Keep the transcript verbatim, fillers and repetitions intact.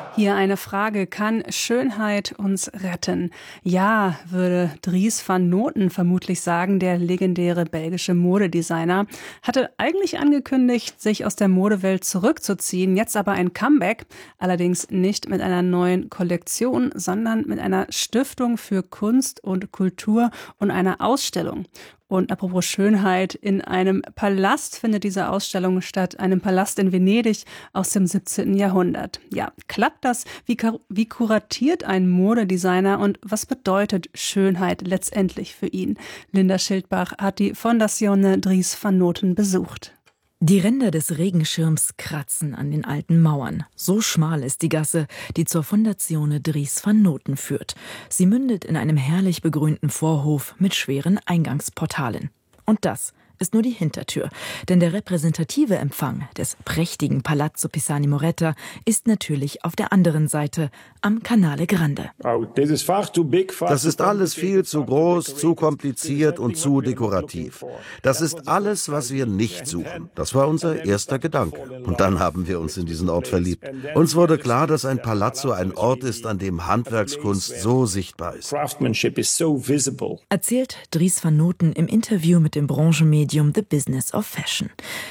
Hier eine Frage: Kann Schönheit uns retten? Ja, würde Dries van Noten vermutlich sagen. Der legendäre belgische Modedesigner hatte eigentlich angekündigt, sich aus der Modewelt zurückzuziehen, jetzt aber ein Comeback, allerdings nicht mit einer neuen Kollektion, sondern mit einer Stiftung für Kunst und Kultur und einer Ausstellung. Und apropos Schönheit, in einem Palast findet diese Ausstellung statt, einem Palast in Venedig aus dem siebzehnten Jahrhundert. Ja, klappt das? Wie, wie kuratiert ein Modedesigner und was bedeutet Schönheit letztendlich für ihn? Linda Schildbach hat die Fondazione Dries van Noten besucht. Die Ränder des Regenschirms kratzen an den alten Mauern. So schmal ist die Gasse, die zur Fondazione Dries van Noten führt. Sie mündet in einem herrlich begrünten Vorhof mit schweren Eingangsportalen. Und das ist nur die Hintertür, denn der repräsentative Empfang des prächtigen Palazzo Pisani-Moretta ist natürlich auf der anderen Seite am Canale Grande. Das ist alles viel zu groß, zu kompliziert und zu dekorativ. Das ist alles, was wir nicht suchen. Das war unser erster Gedanke. Und dann haben wir uns in diesen Ort verliebt. Uns wurde klar, dass ein Palazzo ein Ort ist, an dem Handwerkskunst so sichtbar ist. Erzählt Dries van Noten im Interview mit dem Branchenmedium The Business of Fashion.